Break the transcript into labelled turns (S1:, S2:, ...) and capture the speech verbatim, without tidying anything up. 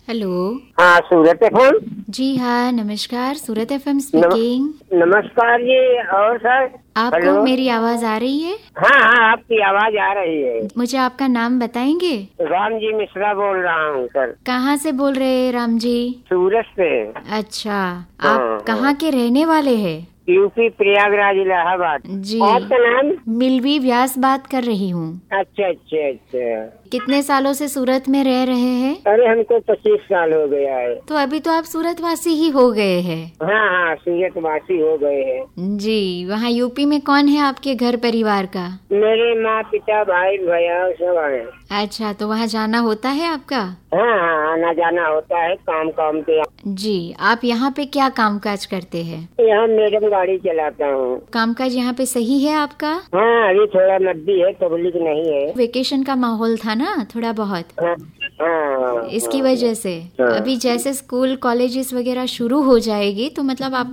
S1: Hello.
S2: हाँ, सूरत FM.
S1: जी हाँ, नमस्कार। सूरत एफएम स्पीकिंग।
S2: नमस्कार जी। और सर,
S1: आपको
S2: हेलो।
S1: मेरी आवाज आ रही है?
S2: हाँ हाँ, आपकी आवाज आ रही है।
S1: मुझे आपका नाम बताएंगे?
S2: राम जी मिश्रा बोल रहा हूँ सर।
S1: कहाँ से बोल रहे हैं राम जी?
S2: सूरत से।
S1: अच्छा,
S2: हाँ,
S1: आप कहाँ
S2: हाँ।
S1: के रहने वाले हैं?
S2: यूपी, प्रयागराज, इलाहाबाद।
S1: जी,
S2: आपका नाम?
S1: मिल्वी व्यास बात कर रही हूँ।
S2: अच्छा अच्छा अच्छा।
S1: कितने सालों से सूरत में रह रहे हैं?
S2: अरे, हमको पच्चीस साल हो गया है।
S1: तो अभी तो आप सूरत वासी ही हो गए हैं।
S2: हाँ हाँ, सूरत वासी हो गए हैं।
S1: जी, वहाँ यूपी में कौन है आपके घर परिवार का?
S2: मेरे माँ, पिता, भाई, भैया सब हैं।
S1: अच्छा, तो वहाँ जाना होता है आपका?
S2: हाँ हाँ, आना जाना होता है काम काम के।
S1: जी, आप यहाँ पे क्या कामकाज करते हैं?
S2: यहाँ मैडम गाड़ी चलाता हूँ।
S1: कामकाज यहाँ पे सही है आपका?
S2: हाँ, अभी थोड़ा नब्बी है, पब्लिक नहीं है।
S1: वेकेशन का माहौल था ना थोड़ा बहुत,
S2: हाँ, हाँ,
S1: इसकी
S2: हाँ,
S1: वजह से।
S2: हाँ।
S1: अभी जैसे स्कूल कॉलेजेस वगैरह शुरू हो जाएगी तो मतलब आप